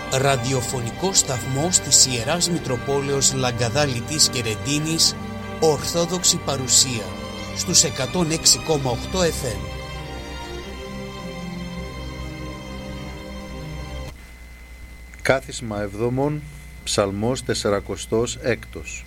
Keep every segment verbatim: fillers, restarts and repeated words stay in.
ραδιοφωνικό σταθμός της Ιεράς Μητροπόλεως Λαγκαδάλητης και Ρεντίνης, Ορθόδοξη παρουσία, στους εκατόν έξι κόμμα οκτώ εφ εμ. Κάθισμα εβδόμων, Ψαλμός τεσσαρακοστός έκτος.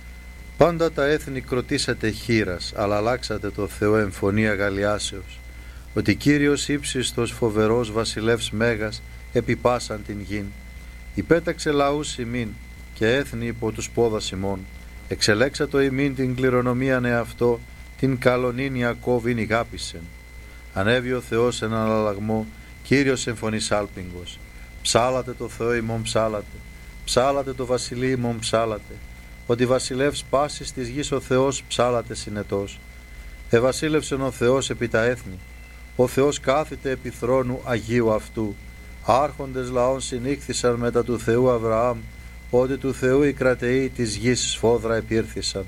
Πάντα τα έθνη κροτήσατε χήρας, αλλά αλλάξατε το Θεό εμφωνία αγαλιάσεως, ότι Κύριος ύψιστος φοβερός βασιλεύς μέγας επιπάσαν την γην. Υπέταξε λαούς ημίν και έθνη υπό τους πόδας ημών. Εξελέξατο ημίν την κληρονομίαν εαυτό, την καλονήν Ιακώβ ηγάπησεν. Ανέβη ο Θεός εν αναλλαγμό, Κύριος εμφωνής άλπιγγος. Ψάλατε το Θεό ημών ψάλατε, ψάλατε το βασιλεί ημών ψάλατε, ότι βασιλεύς πάσης της γης ο Θεός ψάλατε συνετός. Εβασίλευσεν ο Θεός επί τα έθνη, ο Θεός κάθεται επί θρόνου Αγίου αυτού. Άρχοντες λαών συνήχθησαν μετά του Θεού Αβραάμ, ότι του Θεού οι κρατεοί της γης σφόδρα επήρθησαν.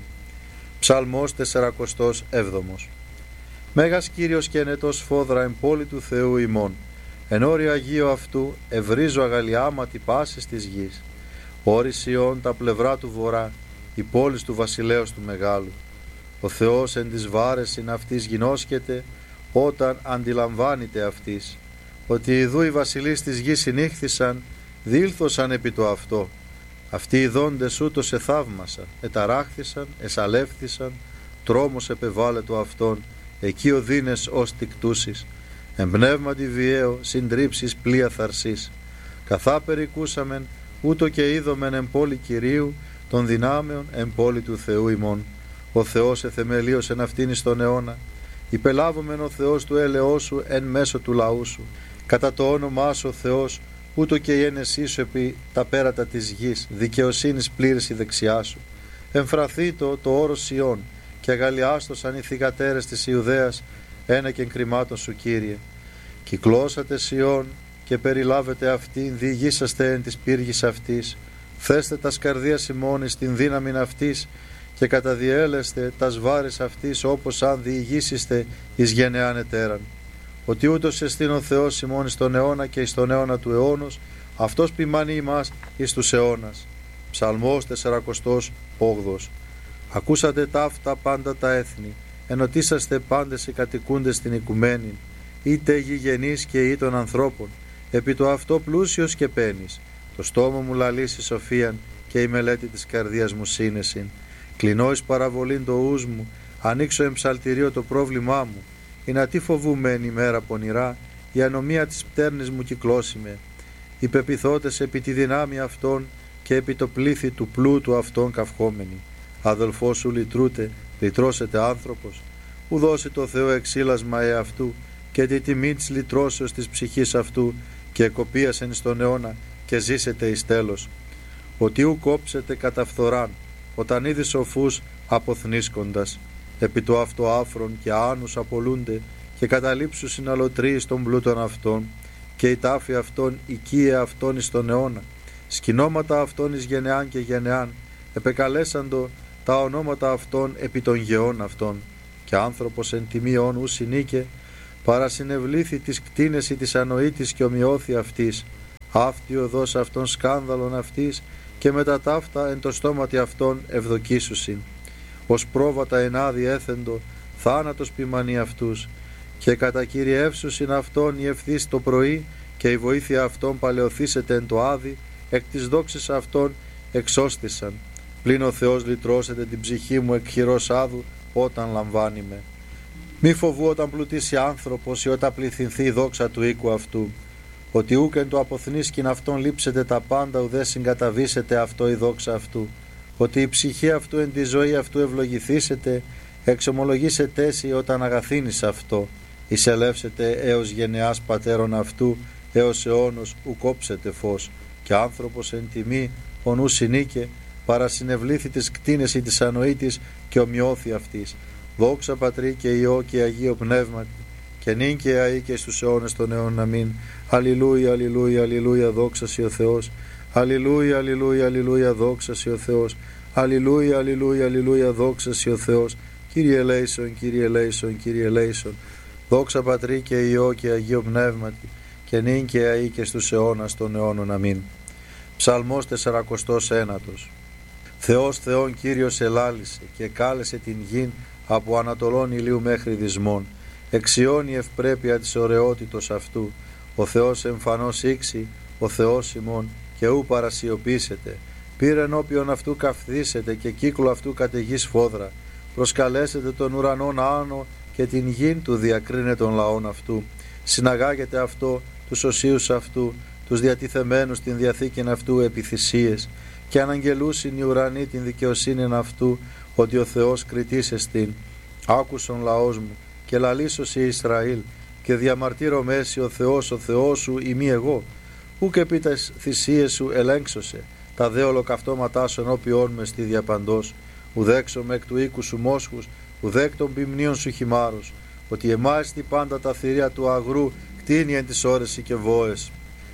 Ψαλμός τεσσαρακοστός έβδομος. Μέγας Κύριος και ενετός σφόδρα εν πόλη του Θεού ημών, εν όριο Αγίου αυτού ευρίζω αγαλιάματι πάσης της γης. Όρη Σιών τα πλευρά του βορρά, η πόλης του βασιλέως του μεγάλου. Ο Θεός εν της βάρεσιν αυτής γινώσκεται, όταν αντιλαμβάνεται αυτής, ότι ιδού οι βασιλείς της γης συνήχθησαν, διήλθωσαν επί το αυτό. Αυτοί οι δόντες ούτως εθαύμασαν, εταράχθησαν, εσαλεύθησαν, τρόμος επεβάλλε το αυτόν, εκεί ο δίνες ως τικτούσεις. Εμπνεύματι βιαίο, συντρίψεις πλοία θαρσής. Καθά περικούσαμεν, ούτω και είδομεν εν πόλη Κυρίου, των δυνάμεων εν πόλη του Θεού ημών. Ο Θεός εθεμελίωσεν αυτήν εις τον αιώνα. Υπελάβομεν ο Θεός του έλεός σου εν μέσω του λαού σου. Κατά το όνομά σου ο Θεός, ούτω και η ένεσή σου επί τα πέρατα της γης, δικαιοσύνης πλήρης η δεξιά σου. Εμφραθήτω το όρος Σιών, και αγαλιάστοσαν οι θυγατέρες της Ιουδαίας, ένα και κρυμάτων σου Κύριε. Κυκλώσατε Σιών και περιλάβετε αυτήν, διηγήσαστε εν της πύργης αυτής. Θέστε τα σκαρδίας ημών εις την δύναμην αυτής, και καταδιέλεστε τα βάρες αυτής, όπως αν διηγήσιστε εις γενεάν ετέραν. Ότι ούτως εστίν ο Θεός ημών εις τον αιώνα και εις τον αιώνα του αιώνος, αυτός ποιμάνει ημάς εις τους αιώνας. Ψαλμός τεσσαρακοστός όγδος. Ακούσατε ταύτα πάντα τα έθνη, ενωτήσαστε πάντες οι κατοικούντες στην οικουμένη, είτε γηγενείς και ή των ανθρώπων, επί το αυτό πλούσιος και πένης. Το στόμα μου λαλήσει σοφίαν και η μελέτη της καρδίας μου σύνεσιν. Κλεινώ εις παραβολήν το ους μου, ανοίξω εμψαλτηρίο το πρόβλημά μου. Ή να τι φοβούμαι εν ημέρα πονηρά, η ανομία της πτέρνης μου κυκλώσιμε. Οι πεπιθώτες επί τη δυνάμει αυτών και επί το πλήθη του πλούτου αυτών καυχόμενοι. Αδελφός σου λυτρούτε, λυτρώσετε άνθρωπος. Ου δώσει το Θεό εξήλασμα εαυτού και τη τιμή της λυτρώσεως της ψυχής αυτού, και εκοπίασεν στον αιώνα και ζήσετε εις τέλος. Ότι ου κόψετε κατά φθοράν, όταν είδη σοφούς αποθνίσκοντας. Επί το αυτό άφρον και άνους απολούνται, και καταλήψου συναλωτροί των πλούτων αυτών, και η τάφη αυτών οικίε αυτών εις τον αιώνα. Σκηνώματα αυτών εις γενεάν και γενεάν, επεκαλέσαντο τα ονόματα αυτών επί των γεών αυτών. Και άνθρωπος εν τιμίον ου συνήκε, παρασυνευλήθη της κτίνεση της ανοήτης και ομοιώθη αυτής. Αυτή οδός αυτών σκάνδαλον αυτής, και μετά ταύτα εν το στόματι αυτών ευδοκίσουσιν. Ως πρόβατα ενάδει έθεντο, θάνατος ποιμανεί αυτούς, και κατακυριεύσουσιν αυτόν η ευθύς το πρωί, και η βοήθεια αυτών παλαιοθήσεται εν το άδει, εκ της δόξης αυτών εξώστησαν. Πλην ο Θεός λυτρώσετε την ψυχή μου εκ χειρός άδου, όταν λαμβάνει με. Μη φοβού όταν πλουτίσει άνθρωπος ή όταν πληθυνθεί η δόξα του οίκου αυτού. Ότι ούκεν το αποθνίσκην αυτόν λείψετε τα πάντα, ουδέ συγκαταβήσετε αυτό η δόξα αυτού. Ότι η ψυχή αυτού εν τη ζωή αυτού ευλογηθήσετε, εξομολογήσετε εσύ όταν αγαθύνεις αυτό. Εισελεύσετε έως γενεάς πατέρων αυτού, έως αιώνος ου κόψετε φως. Και άνθρωπος εν τιμή ον ου συνήκε, παρασυνευλήθη της κτίνεση της ανοήτης και ομοιώθη αυτής. Δόξα Πατρί και Υιό και Αγίο Πνεύματι, και νυν και αεί και στους αιώνες των αιώνων. Αμήν. Αλληλούια, αλληλούια, αλληλούια, δόξα σοι ο Θεός. Αλληλούια, αλληλούια, αλληλούια, δόξα σοι ο Θεός. Αλληλούια, αλληλούια, αλληλούια, δόξα σοι ο Θεός. Κύριε ελέησον, Κύριε ελέησον, Κύριε ελέησον. Δόξα Πατρί και Υιό και Αγίο Πνεύματι, και νυν και αεί και στους αιώνας των αιώνων. Αμήν. Ψαλμός τεσσαρακοστός ένατος. Θεός Θεόν Κύριος ελάλησε και κάλεσε την γην από ανατολών ηλίου μέχρι δυσμών. Εξιώνει ευπρέπεια της ωραιότητος αυτού. Ο Θεός εμφανώς ήξη, ο Θεός ημών, και ου παρασιωπήσετε. Πήρε ενώπιον αυτού καυθήσετε και κύκλο αυτού καταιγής φόδρα. Προσκαλέσετε τον ουρανόν άνω και την γην του διακρίνε των λαών αυτού. Συναγάγετε αυτό τους οσίους αυτού, τους διατιθεμένους την διαθήκην αυτού επί θυσίες, και αναγγελούσιν οι ουρανοί την δικαιοσύνην αυτού, ότι ο Θεός κριτής εστίν. Άκουσον λαός μου και λαλήσωσι Ισραήλ, και διαμαρτύρω μέση ο Θεός, ο Θεός σου ημί εγώ. Ούκ επί τας θυσίες σου ελέγξωσε, τα δε ολοκαυτώματά σου ενώπιόν με στη διαπαντός. Ουδέξομαι εκ του οίκου σου μόσχους, ουδέκ των ποιμνίων σου χυμάρους, ότι εμάιστη πάντα τα θηρία του αγρού κτίνει εν τις ώρες και βόες.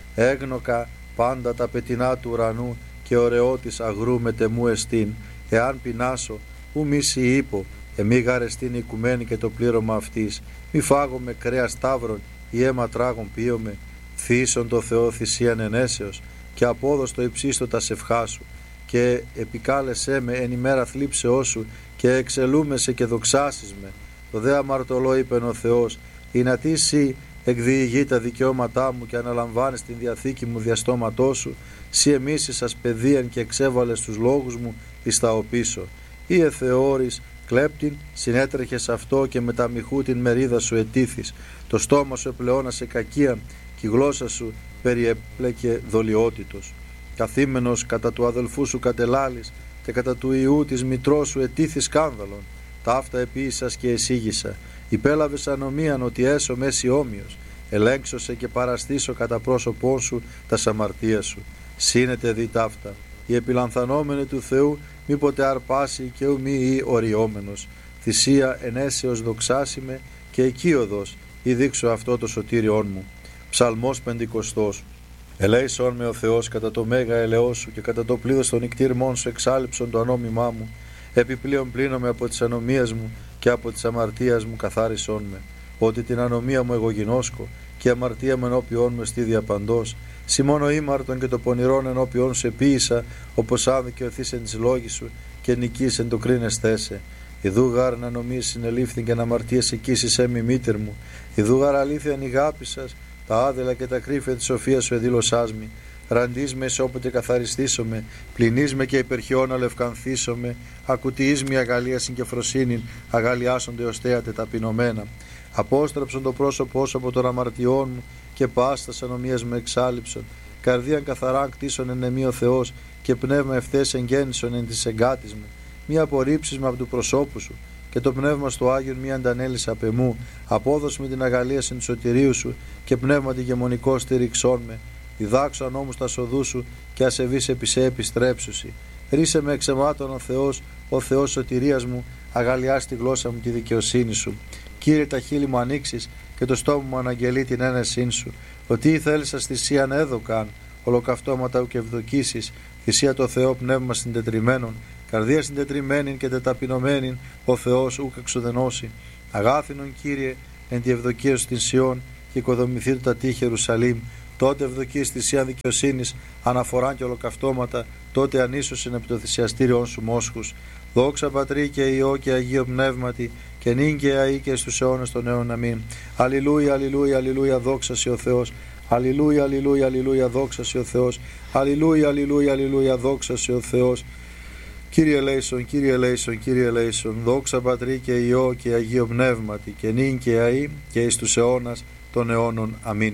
Έγνοκα πάντα τα πετεινά του ουρανού και ωραιότης αγρού με τεμού εστίν. Εάν πεινάσω, ου μη σοι είπω, εμεί γαρεστήν η οικουμένη και το πλήρωμα αυτής. Μη φάγομαι κρέα σταύρων ή αίμα τράγων πίωμε. Θύσον το Θεό θυσίαν ενέσεως και απόδοστο υψίστο τα σευχά σου. Και επικάλεσέ με εν ημέρα θλίψεώς σου και εξελούμεσαι και δοξάσεις με. Το δε αμαρτωλό είπεν ο Θεός, ή να τι σύ εκδιηγεί τα δικαιώματά μου και αναλαμβάνεις την διαθήκη μου διαστόματός σου, σύ εμίσεις σας παιδείαν και εξέβαλες τους λόγους μου εις τα οπίσω. Ή εθεώρης κλέπτην συνέτρεχες αυτό και με τα μοιχού την μερίδα σου ετήθης. Το στόμα σου επλεώνασε κακία και η γλώσσα σου περιέπλεκε δολιότητος. Καθήμενος κατά του αδελφού σου κατελάλης και κατά του ιού της μητρός σου ετήθη σκάνδαλον. Ταύτα επίησας και εσύγησα. Υπέλαβες ανομίαν ότι έσω μέση όμοιος. Ελέγξωσε και παραστήσω κατά πρόσωπόν σου τα σαμαρτία σου. Σύνετε δι ταύτα. Η επιλανθανόμενη του Θεού μήποτε αρπάσει και ου μη ή οριόμενος. Θυσία ενέσεως δοξάσιμε και οικείοδος ή δείξω αυτό το σωτήριόν μου. Ψαλμός πεντηκοστός. Ελέησον με ο Θεός κατά το μέγα ελεός σου και κατά το πλήθος των νικτήρμών σου εξάλληψον το ανόμημά μου. Επιπλέον πλύνομαι από τις ανομίες μου και από τις αμαρτίας μου καθάρισόν με. Ότι την ανομία μου εγώ γινώσκω και η αμαρτία μου ενώπιόν με στη διαπαντός. Συ μόνο ήμαρτον και το πονηρόν ενώπιόν σε ποίησα, όπως αν δικαιωθείς εν της λόγης σου και νικείς εν το κρίνεσθέσε. Ιδού γάρ να νομίσεις συνελήφθην και να αμαρτίες εκείσεις έμι μήτερ μου. Ιδού γάρ αλήθεια νηγάπησας, τα άδελα και τα κρύφια της σοφίας σου εδήλωσάς μη. Ραντείς με όποτε καθαριστήσομαι, πληνείς με και υπερχιώνα λευκανθήσομαι, ακουτιείς με αγαλία συγκεφροσύνην, αγαλιάσονται ως θέατε ταπεινωμένα. Απόστρεψον το πρόσωπό σου από των αμαρτιών μου και πάστας ανομίας με εξάλληψον. Καρδίαν καθαρά κτίσον εν εμεί ο Θεός και πνεύμα ευθές εγγέννησον εν της εγκάτης μου. Μη απορρίψεις με από του προσώπου σου και το πνεύμα στο Άγιον μη αντανέλεις απ' εμού. Απόδος με την αγαλία συν σωτηρίου σου και πνεύμα τη γεμονικό στήριξόν με. Διδάξω ανώμους τα σοδού σου και ασεβείς επί σε επιστρέψουσι. Ρίσε με εξαιμάτων ο Θεός, ο Θεός σωτηρίας μου, αγαλιάς τη γλώσσα μου τη δικαιοσύνη σου. Κύριε, τα χείλη μου ανοίξεις και το στόμα μου αναγγελεί την ένεσήν σου. Ότι ή θέλησας θυσίαν έδωκαν, ολοκαυτώματα ουκ ευδοκίσεις, θυσία το Θεό πνεύμα συντετριμένων, καρδία συντετριμένην και τεταπεινωμένην, ο Θεός ουκ εξουδενώσει. Αγάθινον Κύριε, εν τη ευδοκία σου την Σιών και οικοδομηθείτε τα τείχη Ιερουσαλήμ. Τότε ευδοκείς θυσίαν δικαιοσύνης, αναφοράν και ολοκαυτώματα, τότε ανίσωσιν επί το θυσιαστήριον σου μόσχους. Δόξα Πατρί και Υιό και Αγίο Πνεύματι, και νυν και αεί και στους αιώνες των αιώνων. Αμήν. Αλληλούια, αλληλούια, αλληλούια, δόξα σοι ο Θεός. Αλληλούια, αλληλούια, αλληλούια, δόξα σοι ο Θεός. Αλληλούια, αλληλούια, αλληλούια, δόξα σοι ο Θεός. Κύριε ελέησον, Κύριε ελέησον, Κύριε ελέησον, δόξα Πατρί και Υιό και Αγίο Πνεύματι, και νυν και αεί και εις τους αιώνας των αιώνων. Αμήν.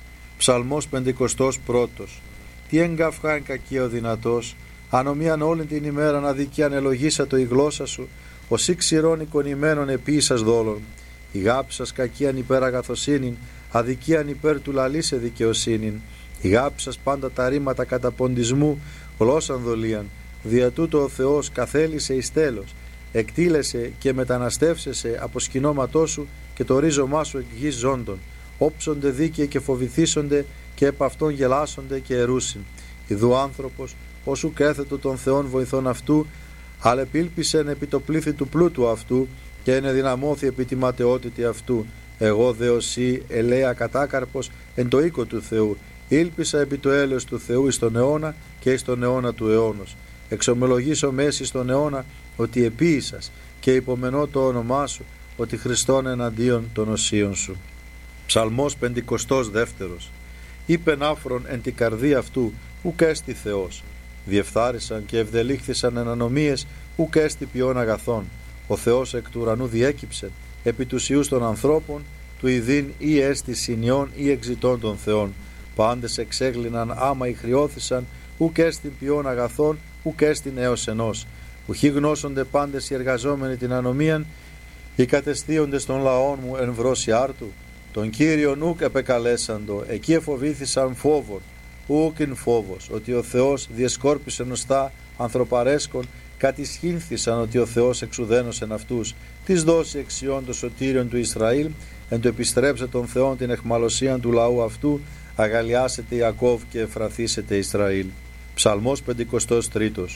Ψαλμός πεντηκοστός πρώτος. Τι εγκαυχά εν κακία ο δυνατός, ανομίαν όλη την ημέρα να δικαίαν ελογίσατο η γλώσσα σου, ως ή ξηρών εικονημένων επίησας δόλων. Η γάψη σας κακίαν υπέρ αγαθοσύνην, αδικίαν υπέρ του λαλήσε δικαιοσύνην. Η γάψη σας πάντα τα ρήματα κατά ποντισμού, γλώσσαν δολίαν. Δια τούτο ο Θεός καθέλησε εις τέλος, εκτήλεσε και μεταναστεύσεσαι από σκηνώματό σου και το ρίζωμά σου εκ γης ζώντων. Όψονται δίκαιοι και φοβηθήσονται και επ' αυτόν γελάσονται και ερούσιν. Ιδού άνθρωπος, όσου κέθετο των Θεών βοηθών αυτού, αλεπίλπισεν επί το πλήθη του πλούτου αυτού και ενεδυναμώθη επί τη ματαιότητη αυτού. Εγώ δε οσί ελέα κατάκαρπος εν το οίκο του Θεού, Ήλπισα επί το έλεος του Θεού εις τον αιώνα και εις τον αιώνα του αιώνος. Εξομολογήσω μέση στον αιώνα ότι επίησας και υπομενώ το όνομά σου, ότι Χριστόν εναντίον των οσίων σου. Ψαλμός πεντηκοστός δεύτερος. Είπεν άφρον εν την καρδία αυτού, ουκ έστι Θεός. Διεφθάρισαν και ευδελήχθησαν εν ανομίες, ουκ έστι ποιόν αγαθών. Ο Θεός εκ του ουρανού διέκυψε, επί τους ιούς των ανθρώπων, του ειδήν ή έστι συνιών ή εξητών των Θεών. Πάντες εξέγλυναν άμα ηχριώθησαν, ουκ έστι ποιόν αγαθών, ουκ έστι έως ενός. Ουχή γνώσονται πάντες οι εργαζόμενοι την ανομίαν, οι κατεστίοντες των λαών μου εν βρώσει άρτου. Τον Κύριον ουκ επεκαλέσαντο, εκεί εφοβήθησαν φόβον, ουκ ειν φόβος, ότι ο Θεός διεσκόρπισε νοστά ανθρωπαρέσκον, κατησχύνθησαν ότι ο Θεός εξουδένωσεν αυτούς. Της δώσει εξιών το σωτήριον του Ισραήλ, εν το επιστρέψε τον Θεόν την εχμαλωσίαν του λαού αυτού, αγαλιάσετε Ιακώβ και εφραθήσετε Ισραήλ. Ψαλμός πεντηκοστός τρίτος.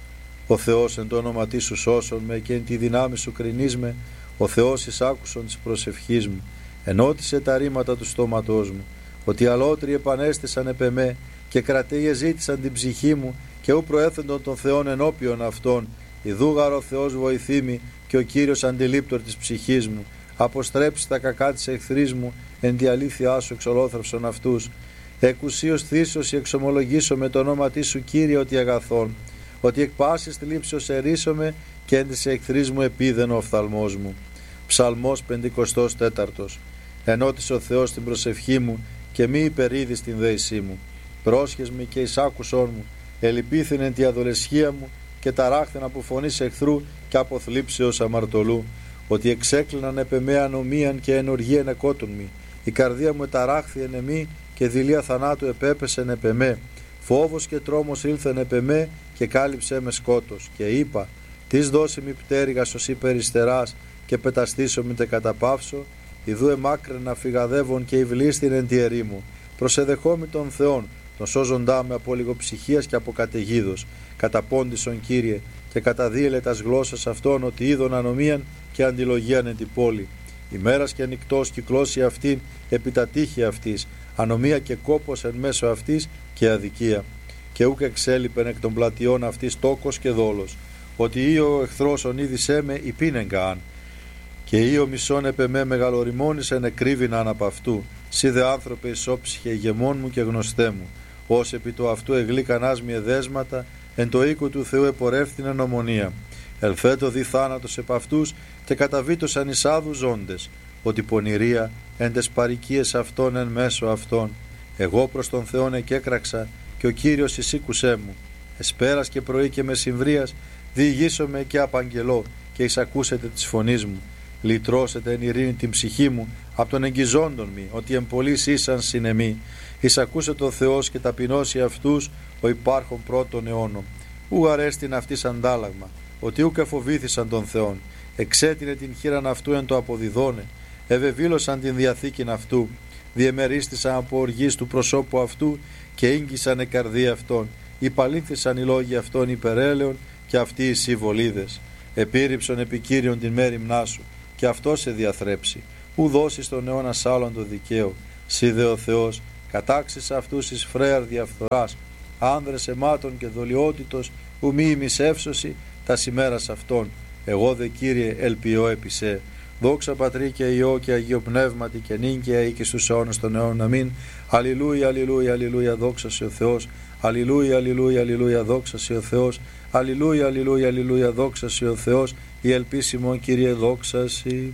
Ο Θεός εν το όνομα τι σου σώσον με και εν τη δυνάμει σου κρινείς με, ο Θεός εισάκουσον της προσευχής μου, ενώτισε τα ρήματα του στόματός μου, ότι αλότριοι επανέστησαν επ' εμέ και κρατέοι ζήτησαν την ψυχή μου και ου προέθεντον των Θεών ενώπιον αυτών, ιδούγαρ ο Θεός βοηθήμη και ο Κύριος αντιλήπτορ της ψυχής μου, αποστρέψει τα κακά της εχθρής μου, εν τη αλήθειά σου εξολόθρευσον αυτούς. Εκουσίως θύσος εξομολογήσω με το όνομα τι σου Κύριε ότι αγαθών, ότι εκ πάσης θλίψεως ερίσομαι και εν της εχθρής μου επίδεν ο οφθαλμός μου. Ψαλμός πεντηκοστός τέταρτος. Ενώτησε ο Θεός την προσευχή μου και μη υπερίδει στην δέησή μου. Πρόσχες με και εισάκουσόν μου, ελυπήθην εν τη αδολεσχία μου και ταράχθεν από φωνής εχθρού και από θλίψεως αμαρτωλού, ότι εξέκλειναν επ' εμέ ανομίαν και ενοργίαν εκότουν μη. Η καρδία μου εταράχθη εν εμή και δειλία θανάτου επέπεσεν επ' εμέ. Φόβος και τρόμος ήλθεν επ' εμέ και κάλυψέ με σκότος. Και είπα, τις δώσει μη πτέρυγας ως υπεριστεράς και πεταστήσω μη τε καταπαύσω, ιδού εμάκρεν να φυγαδεύων και υβλίστην εν τη ερήμου. Προσεδεχόμη των Θεών, τον σώζοντά με από λιγοψυχίας και από καταιγίδος. Καταπόντισον Κύριε και καταδίελε τας γλώσσας αυτών ότι είδον ανομίαν και αντιλογίαν εν την πόλη. Ημέρας και νυκτός κυκλώσει αυτήν επί τα τείχη αυτής, ανομία και κόπος εν μέσω αυτής και αδικία. Και ούκ εξέλιπεν εκ των πλατιών αυτής τόκος και δόλος, ότι ή ο εχθρός ονείδησέ με υπήνεγκα, και ή ο μισόν επ' εμέ μεγαλοριμόνησεν εκρύβηναν απ' αυτού. Σύ δε άνθρωπε ισόψυχε ηγεμόν μου και γνωστέ μου, ως επί το αυτού εγλήκαν άσμιε δέσματα, εν το οίκο του Θεού επορεύθυνεν ομονία. Ελθέτω δι θάνατος επ' αυτούς και καταβήτωσαν εις άδους ζώντες, ότι πονηρία εν τες παροικίες αυτών εν μέσω αυτών. Εγώ προς τον Θεόν εκέκραξα και ο Κύριος εισήκουσέ μου. Εσπέρας και πρωί και μεσημβρίας διηγήσομαι και απαγγελώ και εισακούσετε της φωνής μου. Λυτρώσετε εν ειρήνη την ψυχή μου από τον εγγυζόντων μη, ότι εμπολείς ήσαν συνεμή. Εισακούσε το Θεός και ταπεινώσει αυτούς ο υπάρχον πρώτων αιώνων. Ου αρέστην αυτής αντάλλαγμα, ότι ούκ εφοβήθησαν τον Θεόν. Εξέτεινε την χείραν αυτού εν το αποδιδώνε. Ευεβήλωσαν την διαθήκην αυτού. Διεμερίστησαν από οργής του προσώπου αυτού και ίγγισαν η καρδία αυτών. Υπαλήθησαν οι λόγοι αυτών υπερέλεων και αυτοί οι συμβολίδες. Επίρρυψον επικύριον την μέρημνά σου και αυτό σε διαθρέψει. Ου δώσεις τον αιώνα σ' άλλον το δικαίο. Σύ δε ο Θεός κατάξεις αυτούς εις φρέαρ διαφθοράς, άνδρες αιμάτων και δολιότητος, ου μη ημισεύσωση τα ημέρας αυτών. Εγώ δε Κύριε ελπιώ επί σε. Δόξα Πατρί και Υιό και Αγίο Πνεύματι και νυν και αεί και στους αιώνας των αιώνων. Αμήν. Αλληλούια, αλληλούια, αλληλούια, δόξα σε ο Θεός. Αλληλούια, αλληλούια, αλληλούια, δόξα σε ο Θεός. Αλληλούια, αλληλούια, αλληλούια, δόξα σε ο Θεός. Η ελπίσιμο Κύριε δόξα σε.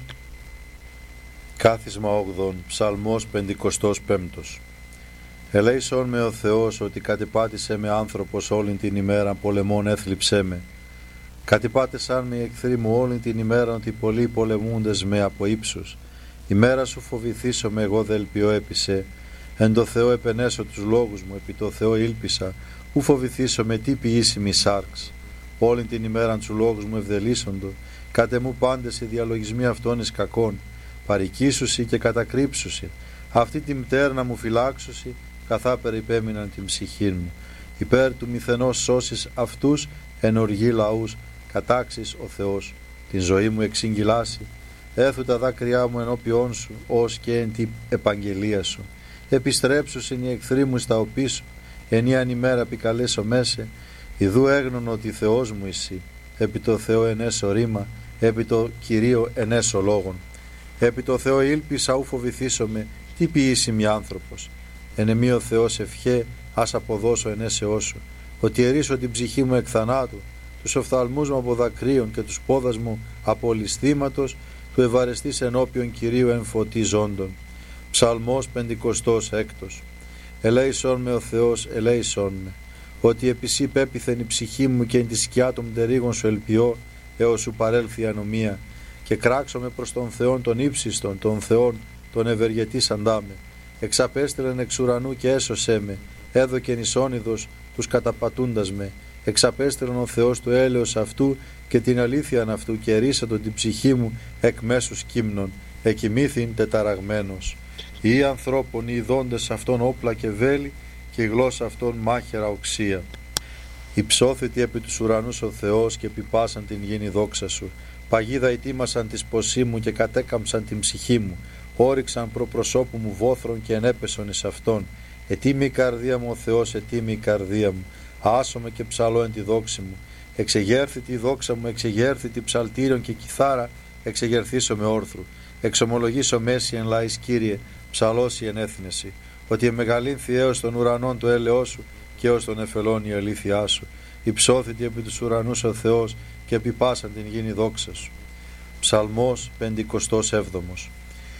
Κάθισμα όγδον, Ψαλμός πεντηκοστός πέμπτος. Ελέησον με ο Θεός ότι κατεπάτησε με άνθρωπος όλην την ημέρα, πολεμών έθλιψέ με. Κατεπάτησαν με οι εχθροί μου όλην την ημέρα, ότι πολλοί πολεμούντες με από ύψους. Ημέρα σου φοβηθήσω με, εγώ δε ελπιώ επί σε. Εν το Θεό επενέσω τους λόγους μου, επί το Θεό ήλπισα. Ου φοβηθήσω με τι ποιήσιμη σάρξ. Όλην την ημέρα του λόγους μου ευδελίσσοντο. Κάτε μου πάντες οι διαλογισμοί αυτών εις κακών. Παρικήσουσι και κατακρύψουσι. Αυτή τη μτέρνα μου φυλάξουσι, καθά περιπέμειναν την ψυχή μου. Υπέρ του μηθενός σώσεις αυτούς, εν οργή λαούς, κατάξεις ο Θεός. Την ζωή μου εξηγγυλάσει. Έθου τα δάκρυά μου ενώπιόν σου, ως και εν την επαγγελία σου. επιστρέψουσιν οι εχθροί μου στα οπίσω, ενίαν ημέρα επικαλέσω μέσε, ιδού έγνων ότι Θεός μου εσύ, επί το Θεό ενέσω ρήμα, επί το Κυρίο ενέσω λόγων. Επί το Θεό ήλπισα ου φοβηθήσομαι, τι ποιήσιμη άνθρωπος. Εν εμή ο Θεός ευχέ, ας αποδώσω ενέσεώ σου, ότι ερίσω την ψυχή μου εκ θανάτου, τους οφθαλμούς μου από δακρύων και τους πόδας μου από ληστήματος, του ευαρεστής ενώπιον Κυρίου εν φωτί ζώντων. Ψαλμός πεντηκοστός έκτος. Ελέησον με ο Θεός, ελέησον με, ότι επισή πέπιθεν η ψυχή μου και εν τη σκιά των μτερίγων σου ελπιώ, έως σου παρέλθει η ανομία, και κράξομαι προς τον Θεόν τον ύψιστον, τον Θεόν τον ευεργετής αντάμε. Εξαπέστειλεν εξ ουρανού και έσωσέ με, έδωκεν εις όνειδος τους καταπατούντας με. Εξαπέστειλεν ο Θεός του έλεος αυτού και την αλήθειαν αυτού και ερίσατον την ψυχή μου εκ μέσους κύμνων, εκοιμήθην τεταραγμένος. Οι ανθρώπων οι ειδώντες αυτών όπλα και βέλη και η γλώσσα αυτών μάχαιρα οξία. Υψώθητη επί τους ουρανούς ο Θεός και επιπάσαν την γήνη δόξα σου. Παγίδα ετοίμασαν της ποσή μου και κατέκαμψαν την ψυχή μου. Όριξαν προ προσώπου μου βόθρων και ενέπεσον εις αυτόν. Ετοίμη η καρδία μου ο Θεός, ετοίμη η καρδία μου. Άσομαι και ψαλώ εν τη δόξη μου. Εξεγέρθητη η δόξα μου, εξεγέρθητη ψαλτήριον και κιθάρα, εξεγερθήσω με όρθρου. Εξομολογήσω μέση εν λαής Κύριε, ψαλώσει εν έθνεση. Ότι εμεγαλύνθη έως των ουρανών το έλεος σου και έως των εφελών η αλήθειά σου. Υψώθητη επί τους ουρανούς ο Θεός και επιπάσαν την γήνη δόξα σου. Ψαλμός πεντηκοστός έβδομος.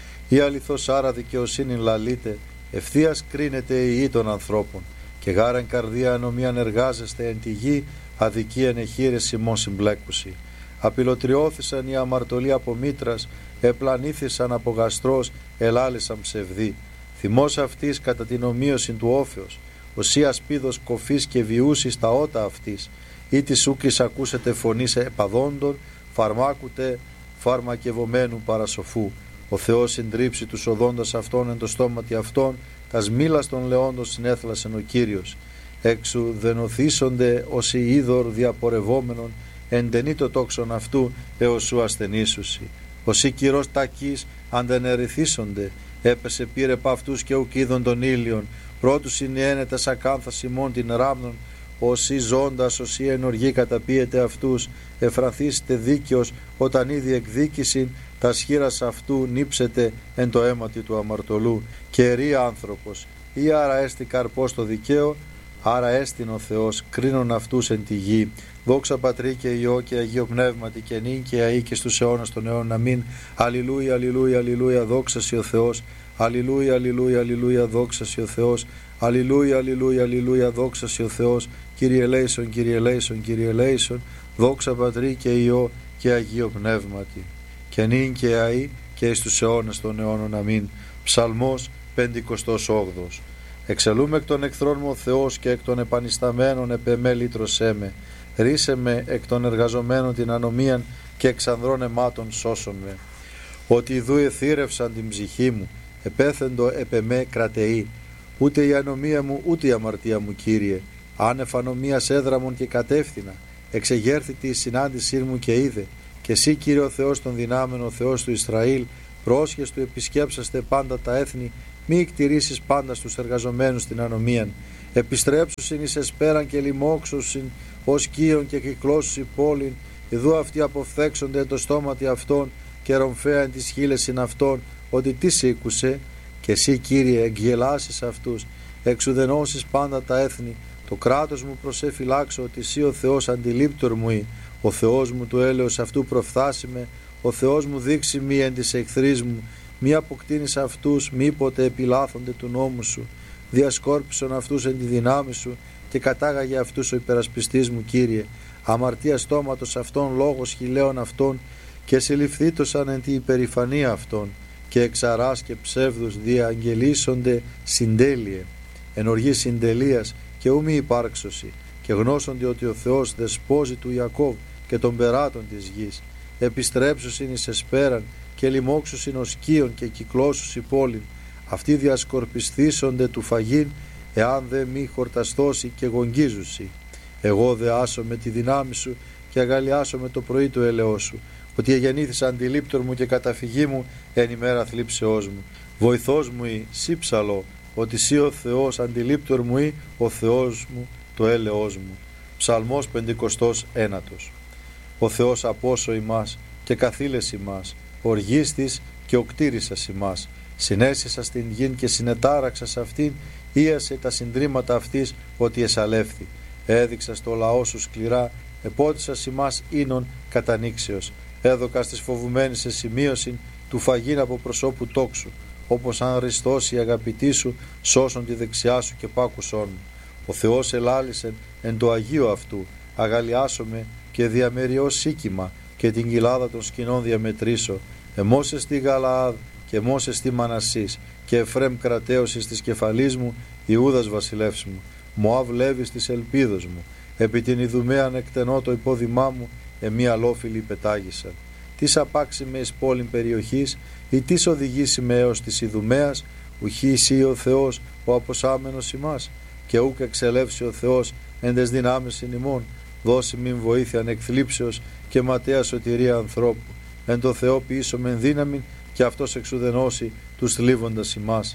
Η αληθώς άρα δικαιοσύνη λαλείτε, ευθείας κρίνεται η γη των ανθρώπων, και γάραν καρδία ανομίαν εργάζεστε εν τη γη, αδικίαν εχείρες ημών συμπλέκουσι. Απειλωτριώθησαν οι αμαρτωλοί από μήτρας, επλανήθησαν από γαστρός, ελάλησαν ψευδοί. Θυμός αυτής κατά την ομοίωση του όφεως, οσία σπίδος κοφής και βιούσης τα ότα αυτής, ή της ούκης ακούσετε φωνής επαδόντων, φαρμάκουτε φαρμακευομένου παρασοφού. Ο Θεός συντρίψει τους οδόντας αυτών εν το στόματι αυτών, τας μήλας των λεόντων συνέθλασεν ο Κύριος. Έξου δενοθήσονται ως οι είδωρ διαπορευόμενων, εντενεί το τόξον αυτού έως σου ασθενήσουσι. Ως οι κυρός τακείς αντενερηθήσονται, έπεσε πήρε π' αυτούς και ουκ είδων των ήλιων, πρώτους συνιένετας ακάνθας ημών την ράμνων, όσοι ζώντας, όσοι ενοργοί καταπίεται αυτούς, εφραθήσετε δίκαιος, όταν ήδη εκδίκησιν, τα σχήρας αυτού νύψετε εν το αίματι του αμαρτωλού, και ερεί άνθρωπος, ή άρα έστι καρπός το δικαίο, άρα έστειν ο Θεός, κρίνον αυτούς εν τη γη. Δόξα Πατρί και Υιό και Αγίο Πνεύματι και νυν και αεί και στους αιώνας των αιώνων. Αμήν. Αλληλούια, αλληλούια, αλληλούια, δόξα σοι ο Θεός. Αλληλούια, αλληλούια, αλληλούια, δόξα σοι ο Θεός. Αλληλούια, αλληλούια, αλληλούια, δόξα σοι ο Θεός. Κύριε ελέησον, Κύριε ελέησον, Κύριε ελέησον. Δόξα Πατρί και Υιό και Αγίο Πνεύματι και νυν και αεί και εις τους αιώνας των αιώνων. Αμήν. Ψαλμός πεντηκοστός όγδοος. Εξελούμε εκ των εχθρών μου ο Θεός και εκ των επανισταμένων επεμέ λύτρωσέ με. Ρίσε με εκ των εργαζομένων την ανομίαν και εξ ανδρών αιμάτων σώσον με. Ότι ιδού εθύρευσαν την ψυχή μου, επέθεντο επεμέ κρατεή. Ούτε η ανομία μου ούτε η αμαρτία μου, Κύριε. Άνευ ανομίας έδραμον και κατεύθυνα. Εξεγέρθητη η συνάντησή μου και είδε. Και εσύ, Κύριε ο Θεός των δυνάμεων, ο Θεός του Ισραήλ, πρόσχες του επισκέψαστε πάντα τα έθνη, μη εκτηρήσεις πάντα στους εργαζομένους την ανομίαν. Επιστρέψουσιν εις εσπέραν και λοιμόξουσιν ως κύων και κυκλώσουσι πόλην, ιδού αυτοί αποφθέξονται το στόματι αυτών και ρομφέαν τις χείλεσιν αυτών, ότι τι σήκουσε, και εσύ, Κύριε, εκγελάσεις αυτούς, εξουδενώσεις πάντα τα έθνη. Το κράτος μου προσεφυλάξω, ότι εσύ ο Θεός αντιλήπτορ μου ή, ο Θεός μου του έλεος αυτού προφθάσιμε, ο Θεός μου δείξει μη εν της εχθρής μου, μη αποκτήνεις αυτούς, μήποτε επιλάθονται του νόμου σου. Διασκόρπισον αυτούς εν τη δυνάμει σου και κατάγαγε αυτούς ο υπερασπιστής μου, Κύριε. Αμαρτία στόματος αυτών, λόγος χιλέων αυτών, και συλληφθήτωσαν εν τη υπερηφανία αυτών, και εξαράς και ψεύδους διαγγελίσονται συντέλειε, εν οργή συντελείας και ου μη υπάρξωση, και γνώσονται ότι ο Θεός δεσπόζει του Ιακώβ και των περάτων της γης. Επιστρέψουσιν εις εσπέραν και λοιμόξουσιν ως κύων και κυκλώσουσι πόλην. Αυτοί διασκορπισθήσονται του φαγήν, εάν δε μη χορταστώσει και γογγίζουσι. Εγώ δε άσω με τη δυνάμει σου και αγαλιάσω με το πρωί του έλεος σου, ότι εγεννήθησα αντιλήπτορ μου και καταφυγή μου εν ημέρα θλίψεώς μου. Βοηθός μου ή σύψαλο, ότι σύ ο Θεός αντιλήπτορ μου ή ο Θεός μου το έλεος μου. Ψαλμός πεντηκοστός ένατος. Ο Θεός απόσο ημάς και καθήλες ημάς, οργίστης και οκτήρισας ημάς. Συνέσισα στην γην και συνετάραξα σε αυτήν, ίασε τα συντρίμματα αυτής ότι εσαλεύθη. Έδειξα στο λαό σου σκληρά, επότισας ημάς ίνων κατανήξεως. Έδωκα στις φοβουμένης σε σημείωση του φαγήν από προσώπου τόξου, όπως αν ριστώσει η αγαπητή σου, σώσον τη δεξιά σου και πάκουσόν μου. Ο Θεός ελάλησεν εν το Αγίο αυτού, αγαλιάσομαι και διαμεριώς σίκημα και την κοιλάδα των σκηνών διαμετρήσω. Εμώσες τη Γαλαάδ και εμώσες τη Μανασής και Εφρέμ κρατέωσης της κεφαλής μου, Ιούδας βασιλεύς μου. Μωάβ Λέβης της ελπίδος μου, επί την Ιδουμαίαν εκτενώ το υπόδημά μου, εμεί αλόφιλοι πετάγησαν. Τις απάξει με εις πόλην περιοχής, ή τις οδηγήσει με έως της Ιδουμαίας, ουχή εσύ ο Θεός, ο αποσάμενος ημάς, και ούκ εξελεύσει ο Θεός εν τες δυνάμεις ημών, δώσει μην βοήθεια ανεκθλίψεως και ματέα σωτηρία ανθρώπου. Εν το Θεό ποιήσομεν δύναμιν και αυτός εξουδενώσει τους θλίβοντας ημάς.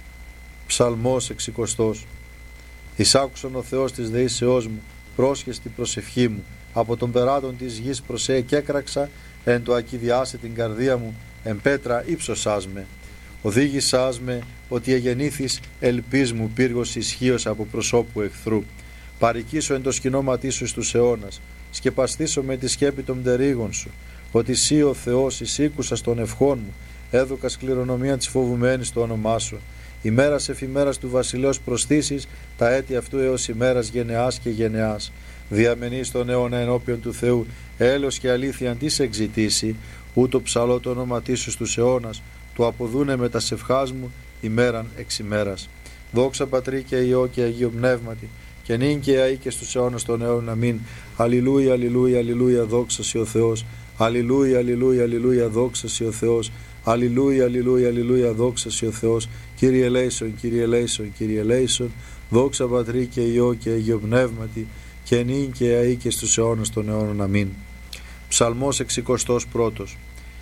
Ψαλμός εξηκοστός. Εισάκουσον ο Θεός της δεήσεώς μου, πρόσχεστη προσευχή μου, από τον περάτων της γης προσέ και έκραξα, εν το ακιδιάσε την καρδία μου, εν πέτρα ύψωσάς με. Οδήγησάς με ότι εγεννήθης ελπίς μου πύργος ισχύος από προσώπου εχθρού. Παρικήσω εν το σκηνώματί σου στους αιώνας, σκεπαστήσω με τη σκέπη των πτερίγων σου, ότι σύ ο Θεός εισήκουσας των ευχών μου, έδωκας κληρονομία της φοβουμένης το όνομά σου. Ημέρας εφημέρας του βασιλέως προσθήσεις, τα έτη αυτού έως ημέρας γενεάς και γενεάς. Διαμενείς τον αιώνα ενώπιον του Θεού, έλεος και αλήθεια αντί σε εξητήσει, ούτω ψαλώ το όνοματί σου στους αιώνας, του αποδούνε με τα σευχάς μου ημέραν εξ ημέρας. Δόξα Πατρί και Υιό και Αγίου Πνεύματι, και νυν και αεί και στους αιώνας των αιώνων αμήν. Αλληλούια, αλληλούια, αλληλούια, δόξα σοι ο Θεός. Αλληλούια, αλληλούια, αλληλούια, δόξα σοι ο Θεός. Αλληλούια, αλληλούια, αλληλούια, δόξα σοι ο Θεός. Κύριε ελέησον, Κύριε ελέησον, Κύριε ελέησον. Δόξα Πατρί και Υιό και Αγίου Πνεύματι, και νυν και αεί και στους αιώνας των αιώνων αμήν. Ψαλμός εξηκοστός πρώτος.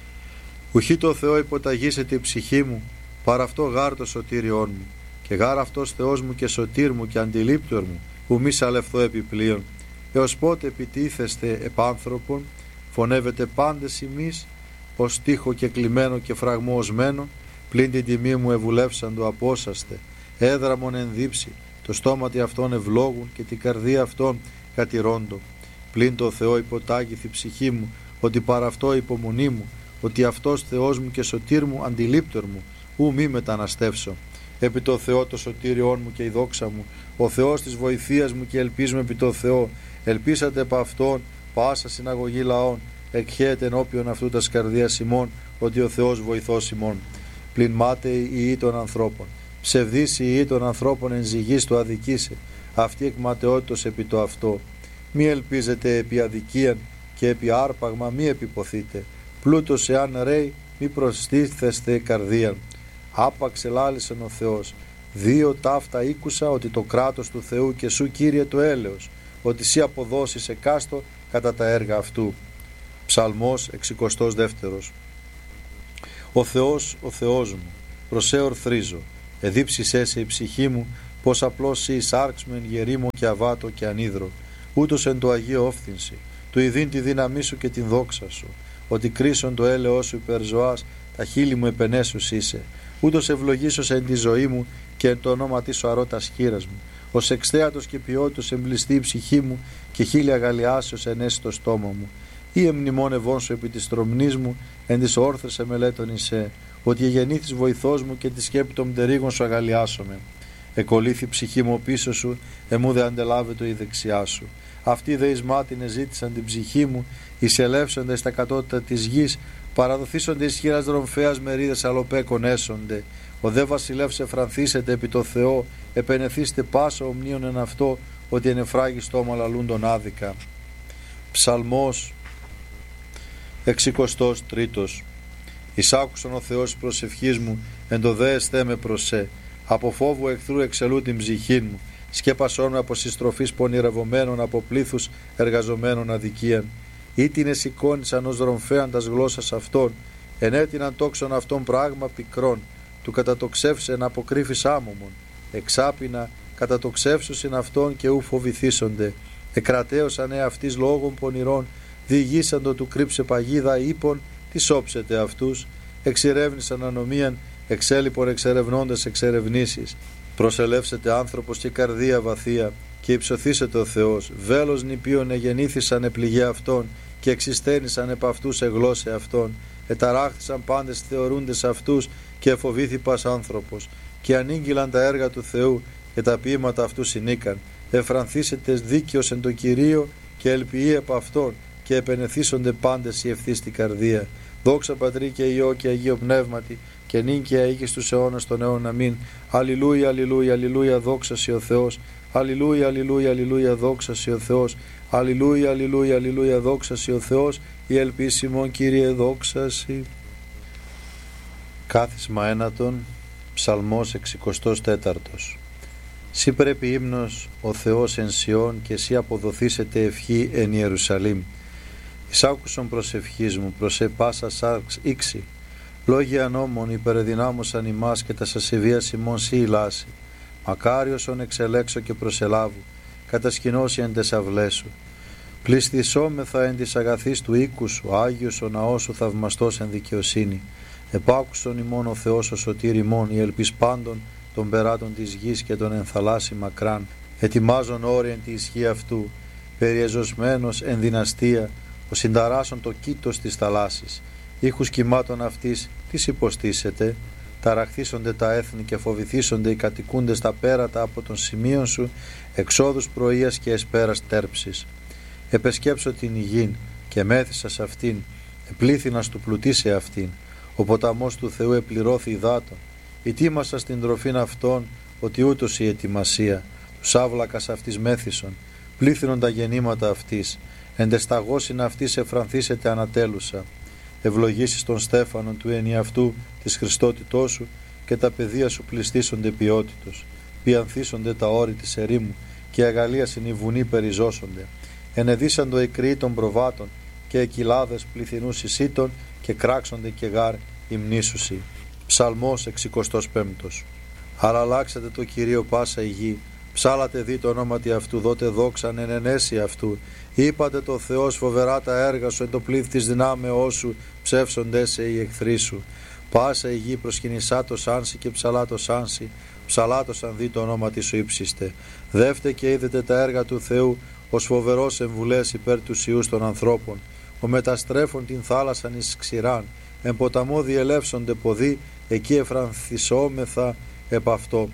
Ουχή το Θεό υποταγήσεται η ψυχή μου, παρά αυτό γάρ το σωτήριόν μου, και γάρ αυτός Θεός μου και σωτήρ μου και αντιλήπτορ μου, που μη σαλευθώ επιπλέον. Έως πότε επιτίθεστε επάνθρωπον, φωνεύετε πάντες ημείς, ως τείχο και κλειμένο και φραγμό οσμένο, πλην την τιμή μου ευουλεύσαν το απόσαστε, έδραμον ενδύψει, το στόματι αυτών ευλόγουν και την καρδία αυτών κατηρώντο. Πλην το Θεό υποτάγηθη ψυχή μου, ότι παρά αυτό υπομονή μου, ότι αυτός Θεός μου και σωτήρ μου αντιλήπτορ μου, ου μη μεταναστεύσω. Επί το Θεό το σωτήριόν μου και η δόξα μου, ο Θεός της βοηθείας μου και ελπίζουμε επί το Θεό. Ελπίσατε επ' αυτόν πάσα συναγωγή λαών, εκχέεται ενώπιον αυτού τας καρδίας ημών, ότι ο Θεός βοηθός ημών. Πλην μάταιοι οι ιοί των ανθρώπων, ψευδείς οι ιοί των ανθρώπων εν ζυγής το αδικήσε, αυτή εκ ματαιότητος επί το αυτό. Μη ελπίζετε επί αδικίαν και επί άρπαγμα μη επιποθείτε. Πλούτος εάν ρέει μη προστίθεστε καρδίαν. Άπαξ ελάλησεν ο Θεός. Δύο ταύτα ήκουσα, ότι το κράτος του Θεού και σου Κύριε το έλεος, ότι σύ αποδώσεις εκάστο κατά τα έργα αυτού. Ψαλμός εξηκοστός δεύτερος. Ο Θεός, ο Θεός μου, προσέ ορθρίζω, εδίψησέ σε η ψυχή μου, πως απλώς σύ εισάρξμεν γερήμο και αβάτο και ανίδρο, ούτως εν το Αγίο όφθυνση, του ειδήν τη δύναμή σου και την δόξα σου, ότι κρίσον το έλεος σου υπερζωάς, τα χείλη μου επενέσους είσαι, ούτως ευλογήσος εν τη ζωή μου και εν το ονόματί σου αρώτας χείρας μου, ως εξθέατος και ποιότητος εμπλιστεί η ψυχή μου και χείλη αγαλιάσεως ενέσει το στόμα μου. Ή εμνημόνευόν σου επί της τρομνής μου, εν της όρθρες εμελέτων εισέ, ότι εγεννήθης βοηθός μου και τη σκέπη των πτερίγων σου αγαλιάσομαι. Εκολύθη ψυχή μου πίσω σου, εμού δε αντελάβετο η δεξιά σου. Αυτοί δε εις μάτιν εζήτησαν την ψυχή μου, εισελεύσονται στα κατώτατα της γης, παραδοθήσονται εις χείρας δρομφέας μερίδες αλοπέκων έσονται. Ο δε βασιλεύς εφρανθήσετε επί το Θεό, επενεθήστε πάσα ομνίων εν αυτό, ότι εν εφράγει στόμα λαλούντον άδικα. Ψαλμός εξηκοστός τρίτος. Εισάκουσον ο Θεός προσευχής μου, εν το δε εστέ με προσέ. Από φόβου εχθρού εξελού την ψυχήν μου, σκέπασόν με από συστροφής πονηρευομένων, από πλήθους εργαζομένων αδικίαν. Ήτινε σηκώνησαν ως δρομφέαν τας γλώσσας αυτών, ενέτειναν τόξον αυτών πράγμα πικρών, του κατατοξεύσεν αποκρύφης άμωμον, εξάπινα, κατά το ξεύσωσιν αυτών και ου φοβηθήσονται. Εκρατέωσαν εαυτής λόγων πονηρών, διηγήσαντο του κρύψε παγίδα, είπων, τι σώψετε αυτούς. Εξηρεύνησαν ανομίαν, εξέλιπον εξερευνώντας εξερευνήσεις. Προσελεύσετε άνθρωπος και καρδία βαθία, και υψωθήσετε ο Θεός. Βέλος νηπίων εγεννήθησαν επληγέ αυτών, και εξιστένησαν επ' αυτούς εγλώσσε αυτών. Εταράχθησαν πάντες θεωρούντες αυτούς, και εφοβήθη πας άνθρωπος. Και ανήγγυλαν τα έργα του Θεού, και τα ποίηματα αυτού συνήκαν. Εφρανθήσετε δίκαιος εν το Κυρίο, και ελπιεί επ' αυτόν, και επενεθήσονται πάντες οι ευθύς στην καρδία. Δόξα Πατρί και Υιό και Αγίο Πνεύματι, και νυν και αεί και στους αιώνας των αιώνων. Αμήν. Αλληλούια, αλληλούια, αλληλούια, δόξα σοι ο Θεός. Αλληλούια, αλληλούια, αλληλούια, δόξα σοι ο Θεός. Αλληλούια, αλληλούια, αλληλούια, δόξα σοι ο Θεός. Η ελπίσιμον Κύριε, δόξα σοι. Κάθισμα ένατον, Ψαλμός εξηκοστός τέταρτος. Σύ πρέπει ύμνος ο Θεός εν Σιών, και σύ αποδοθήσετε ευχή εν Ιερουσαλήμ. Εις άκουσον προσευχής μου, προσέ πάσα σάρξ ήξη. Λόγια νόμων υπερεδυνάμωσαν ημάς, και τα σασεβίας ημών σύ ηλάσει. Μακάριος ον εξελέξω και προσελάβου, κατασκηνώσει εν τες αυλές σου. Πληστησόμεθα εν της αγαθής του οίκου σου, Άγιος ο ναός σου θαυμαστός εν δικαιοσύνη. Επάκουσον ημών ο Θεός ο σωτήρ ημών, η ελπίς πάντων των περάτων της γης και των ενθαλάσσι μακράν. Ετοιμάζον όρι εν τη ισχύ αυτού, περιεζωσμένος εν δυναστεία, ο συνταράσσον το κήτος της θαλάσσης. Ήχους κυμάτων αυτής τις υποστήσετε, ταραχθήσονται τα έθνη και φοβηθήσονται οι κατοικούντες τα πέρατα από των σημείων σου, εξόδους πρωίας και εσπέρας τέρψης. Επεσκέψω την υγιήν και μέθησα σε αυτήν, επλήθυνας του πλουτίσε αυτήν. Ο ποταμός του Θεού επληρώθη υδάτων. Ετοίμασα στην τροφήν αυτών, ότι ούτως η ετοιμασία. Τους άβλακας αυτής μέθησον, πλήθυνον τα γεννήματα αυτής. Εντεσταγώσιν αυτής εφρανθήσετε ανατέλουσα. Ευλογήσεις των στέφανων του ενιαυτού της Χριστότητός σου, και τα παιδεία σου πληστήσονται ποιότητος. Πιανθήσονται τα όρη της ερήμου, και αγαλίασιν οι βουνοί περιζώσονται. Ενεδίσαντο οι κρυοί των προβάτων, και εκυλάδες πληθυνούς εισήτων, και κράξονται και γάρ υμνήσουσι. Ψαλμός εξηκοστός πέμπτος. Αλλάξατε το Κυρίο πάσα η γη, ψάλατε δι το ονόματι αυτού, δότε δόξαν εν ενέση αυτού. Είπατε το Θεός φοβερά τα έργα σου, εν το πλήθ της δυνάμεώς σου, ψεύσονται σε οι εχθροί σου. Πάσα η γη προσκυνησά το σάνσι και ψαλά το σάνσι, ψαλάτωσαν δι το ονόματι σου ύψιστε. Δεύτε και είδετε τα έργα του Θεού, ως φοβερός εμβουλές υπέρ του ιούς των ανθρώπων. Ο μεταστρέφων την θάλασσαν εις ξηράν, εν ποταμό διελεύσονται ποδοί, εκεί εφρανθισόμεθα επ' αυτό.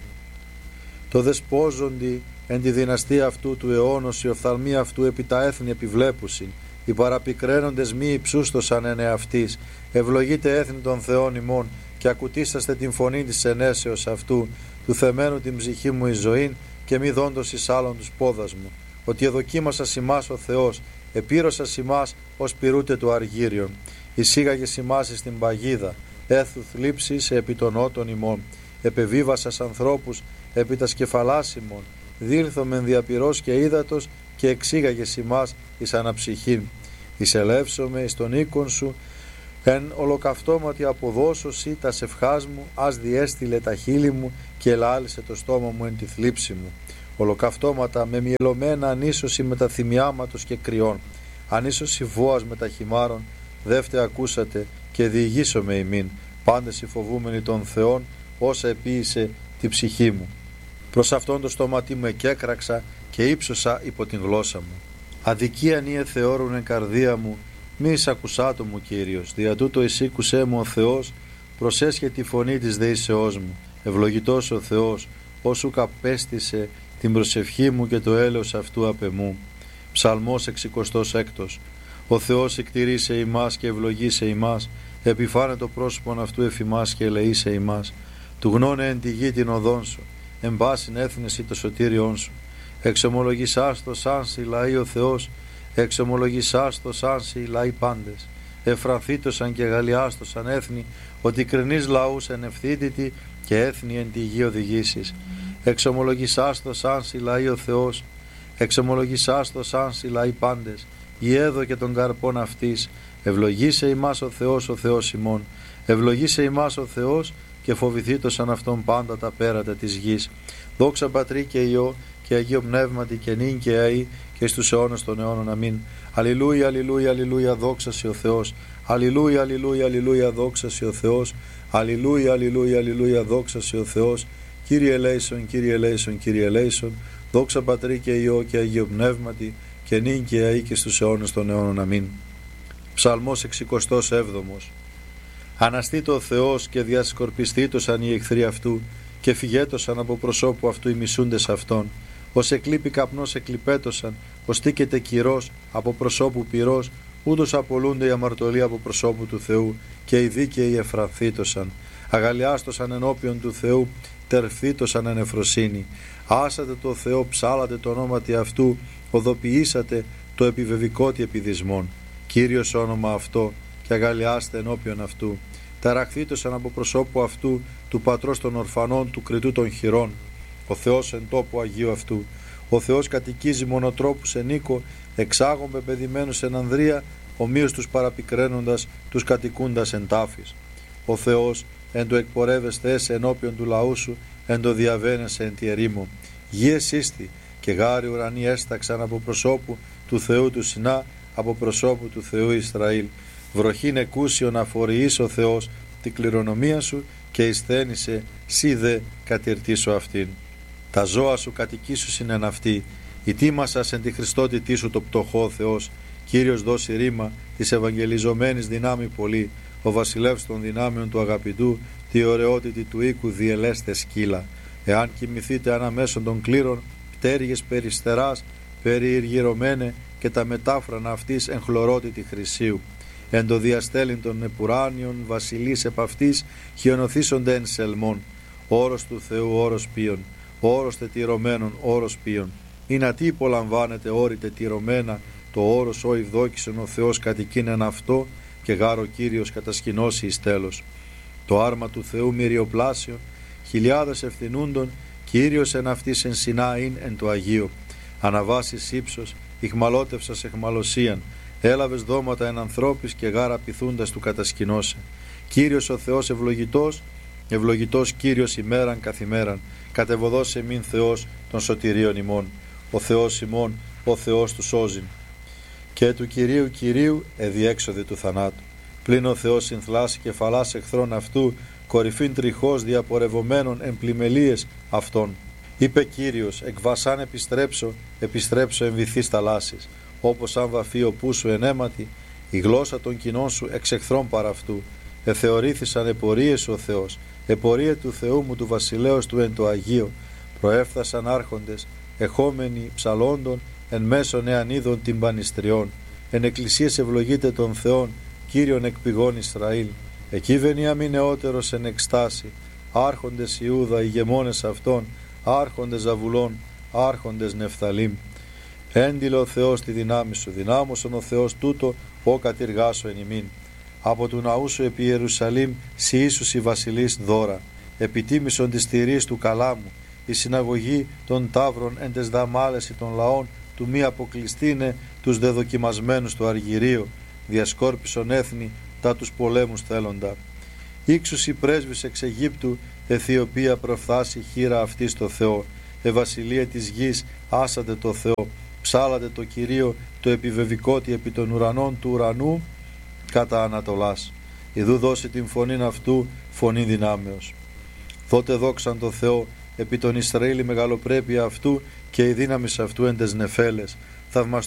Το δεσπόζοντι εν τη δυναστεία αυτού του αιώνος, οι οφθαλμοί αυτού επί τα έθνη επιβλέπουσιν. Οι παραπικραίνοντες μη υψούστοσαν εν εαυτής. Ευλογείτε έθνη των Θεών ημών, και ακουτήσαστε την φωνή της ενέσεως αυτού, του θεμένου την ψυχή μου εις ζωήν, και μη δόντος εις άλλον τους πόδας μου. Ότι εδοκίμασα ημάς ο Θεός, επήρωσα ημάς ως πυρούτε του αργύριον. Εισήγαγε ημάς εις την παγίδα, έθου θλίψης επί των ότων ημών. Επεβίβασας ανθρώπους επί τα σκεφαλάς ημών. Δήλθομεν διαπυρός και ύδατος, και εξήγαγες ημάς εις αναψυχήν. Εισελεύσομαι εις τον οίκον σου, εν ολοκαυτώματι αποδώσωση τα σευχάς μου, ας διέστειλε τα χείλη μου, και ελάλησε το στόμα μου εν τη θλίψη μου. Ολοκαυτώματα με μυελωμένα ανίσωση με τα θυμιάματος και κρυών, ανίσωση βόας με τα χυμάρων, δεύτε ακούσατε και διηγήσομαι ημίν, πάντες οι φοβούμενοι των Θεών, όσα επίησε τη ψυχή μου. Προς αυτόν το στόματί μου εκέκραξα και ύψωσα υπό την γλώσσα μου. Αδικίαν ή εθεώρουν εν καρδία μου, μη εισακουσάτο μου Κύριος, δια τούτο εισήκουσέ μου ο Θεός, προσέσχε τη φωνή της δεήσεώς μου. Ευλογητός ο Θεός, όσου καπέστησε την προσευχή μου και το έλεος αυτού απ' εμού. Ψαλμός εξηκοστός έκτος. Ο Θεός εκτηρήσε ημάς και ευλογήσε ημάς, επιφάνε το πρόσωπον αυτού εφημάς και ελεήσε ημάς. Του γνώνε εν τη γη την οδόν σου, εν πάσιν έθνεση το σωτήριόν σου. Εξομολογησάς το σαν σοι λαοί ο Θεός, εξομολογησάς το σαν σοι λαοί πάντες. Εφρανθήτωσαν και γαλλιάστοσαν έθνη, ότι κρινείς λαούς εν ευθύτητη και έθνη εν τη γη οδηγήσεις. Εξομολογησάς το σαν σοι λαοί ο Θεός, εξομολογησάς το σαν σοι λαοί πάντες. Ιέδω και των καρπών αυτής, ευλογήσε ημάς ο Θεός ο Θεός ημών, ευλογήσε ημάς ο Θεός και φοβηθήτωσαν αυτόν πάντα τα πέρατα της γης. Δόξα Πατρί και Υιό και Αγίο Πνεύματι και νυν και αεί και στους αιώνας των αιώνων. Αμήν. Αλληλούια, αλληλούια, αλληλούια, δόξα σε ο Θεός. Αλληλούια, αλληλούια, αλληλούια, δόξα σε ο Θεός. Αλληλούια, αλληλούια, αλληλούια, δόξα σε ο Θεός. Κύριε ελέησον, Κύριε ελέησον, Κύριε ελέησον. Δόξα Πατρί και Υιό και Αγίο Πνεύματι και νυν και αεί και στους αιώνας των αιώνων. Αμήν. Ψαλμός εξηκοστός έβδομος. Αναστήτω ο Θεός και διασκορπιστήτωσαν οι εχθροί αυτού και φυγέτωσαν από προσώπου αυτού οι μισούντες αυτών. Ως εκλείπει καπνός εκλειπέτωσαν, ως τίκεται κυρός από προσώπου πυρός, ούτως απολούνται οι αμαρτωλοί από προσώπου του Θεού και οι δίκαιοι εφρανθήτωσαν. Αγαλιάστωσαν ενώπιον του Θεού, τερφθήτωσαν εν εφροσύνη. Άσατε το Θεό, ψάλατε το ονόματι αυτού, οδοποιήσατε το επιβεβικότι επιδισμόν. Κύριος όνομα αυτό και αγαλιάστε ενώπιον αυτού. Ταραχθήτωσαν από προσώπου αυτού του πατρός των ορφανών, του κριτού των χειρών. Ο Θεός εν τόπου Αγίου αυτού. Ο Θεός κατοικίζει μονοτρόπους εν οίκο, εξάγων πεπαιδημένους εν ανδρεία, ομοίως τους παραπικραίνοντας, τους κατοικούντας εν τάφης. Ο Θεός εν το εκπορεύεστε έσαι ενώπιον του λαού σου, εν το διαβαίνεσαι εν τη ερήμο. Γη εσύστη και γάρι ουρανοί έσταξαν από προσώπου του Θεού του Σινά, από προσώπου του Θεού Ισραήλ. Βροχήν εκούσιον αφοριείς ο Θεός την κληρονομία σου και εισθένησε σύ δε κατηρτήσω αυτήν. Τα ζώα σου κατοικήσουσιν εν αυτή, η τίμασας εν τη Χριστότητή σου το πτωχό Θεός. Κύριος δώσει ρήμα της ευαγγελιζομένης δυνάμει πολύ, ο βασιλεύς των δυνάμεων του αγαπητού, τη ωραιότητη του οίκου διελέστε σκύλα. Εάν κοιμηθείτε αναμέσων των κλήρων, πτέρυγες περιστεράς, περιηργυρωμένε και τα μετάφρανα αυτής εν χλωρότητη χρυσίου. Εν το διαστέλιν των επουράνιων βασιλείς επ' αυτής χιονοθήσονται εν σελμών. Όρος του Θεού όρος ποιον, όρος τετυρωμένων όρος ποιον. Είναι ατί υπολαμβάνεται όρη τετυρωμένα, το όρος ο ευδόκησον ο Θεός κατοικήν εν αυτό και γάρο Κύριος κατασκηνώσει εις τέλος. Το άρμα του Θεού μυριοπλάσιον, χιλιάδες ευθυνούντων, Κύριος εν αυτής εν συνάειν εν το Αγίο. Αναβάσεις ύψος, ηχμαλώτευσας εχμαλωσίαν, έλαβες δώματα εν ανθρώπης και γάρα πειθούντας του κατασκηνώσε. Κύριος ο Θεός ευλογητός, ευλογητός Κύριος ημέραν καθημέραν, κατεβοδός εμήν Θεός των σωτηρίων ημών. Ο Θεός ημών, ο Θεός του σώζειν. Και του Κυρίου Κυρίου εδιέξοδη του θανάτου. Πλην ο Θεός συνθλάσει κεφαλάς εχθρών αυτού, κορυφήν τριχώς διαπορευομένων εν πλημελίες αυτών. Είπε Κύριος, εκ βασάν επιστρέψω, επιστρέψω εν βυθείς θαλάσσης. Όπως αν βαφεί ο πού σου εν αίματι, η γλώσσα των κοινών σου εξ εχθρών παρά αυτού. Εθεωρήθησαν επορίες ο Θεός, επορία του Θεού μου του βασιλέως του εν το Αγίο. Προέφθασαν άρχοντες, εχόμενοι ψαλόντων, εν μέσων εανίδων τυμπανιστριών. Εν εκκλησίες ευλογείται των Θεών, Κύριον εκ πηγών Ισραήλ. Εκεί βενιάμιν νεότερος εν εκστάση, άρχοντες Ιούδα, ηγεμόνες αυτών, άρχοντες Ζαβουλών, άρχοντες Νεφθαλήμ. Έντιλε ο Θεός τη δυνάμει σου, δυνάμωσον ο Θεός τούτο, ο κατηργάσω εν ημίν. Από του ναού σου επί Ιερουσαλήμ, σοι ίσους η βασιλείς δώρα. Επιτίμησον της τηρής του καλάμου, η συναγωγή των ταύρων εν τες δαμάλεση των λαών, του μη αποκλειστήνε τους δεδοκιμασμένους του αργυρίου, διασκόρπισον έθνη τα τους πολέμους θέλοντα. Ήξους η πρέσβης εξ Αιγύπτου, Αιθιοπία προφθάσει χείρα αυτή στο Θεό. Ευασιλεία της γης, άσατε το Θεό, ψάλατε το Κυρίο, το επιβεβικότι επί των ουρανών του ουρανού κατά Ανατολάς. Ιδού δώσει την φωνήν αυτού, φωνή δυνάμεως. Δότε δόξαν το Θεό, επί τον Ισραήλ η μεγαλοπρέπεια αυτού και η δύναμη αυτού εν τες νεφέλες. Θαυμαστό